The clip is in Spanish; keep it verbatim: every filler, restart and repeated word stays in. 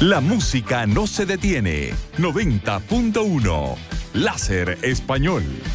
La música no se detiene. noventa punto uno. Láser Español.